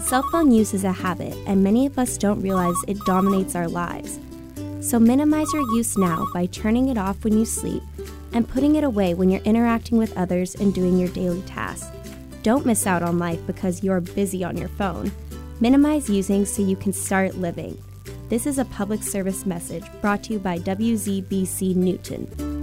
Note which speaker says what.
Speaker 1: Cell phone use is a habit, and many of us don't realize it dominates our lives. So minimize your use now by turning it off when you sleep and putting it away when you're interacting with others and doing your daily tasks. Don't miss out on life because you're busy on your phone. Minimize using so you can start living. This is a public service message brought to you by WZBC Newton.